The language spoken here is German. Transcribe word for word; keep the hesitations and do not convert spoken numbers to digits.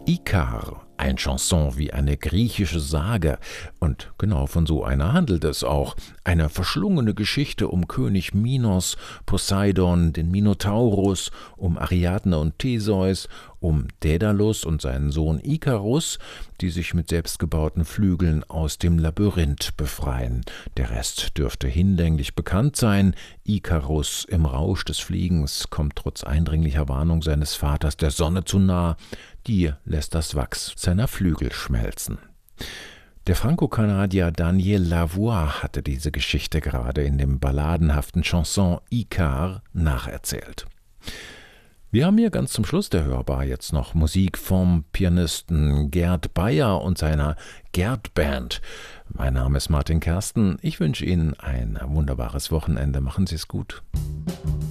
Ikar, ein Chanson wie eine griechische Sage. Und genau von so einer handelt es auch. Eine verschlungene Geschichte um König Minos, Poseidon, den Minotaurus, um Ariadne und Theseus, um Daedalus und seinen Sohn Ikarus, die sich mit selbstgebauten Flügeln aus dem Labyrinth befreien. Der Rest dürfte hinlänglich bekannt sein. Ikarus im Rausch des Fliegens kommt trotz eindringlicher Warnung seines Vaters der Sonne zu nah. Die lässt das Wachs seiner Flügel schmelzen. Der Franco-Kanadier Daniel Lavoie hatte diese Geschichte gerade in dem balladenhaften Chanson Ikar nacherzählt. Wir haben hier ganz zum Schluss der Hörbar jetzt noch Musik vom Pianisten Gerd Bayer und seiner Gerd Band. Mein Name ist Martin Kersten. Ich wünsche Ihnen ein wunderbares Wochenende. Machen Sie es gut.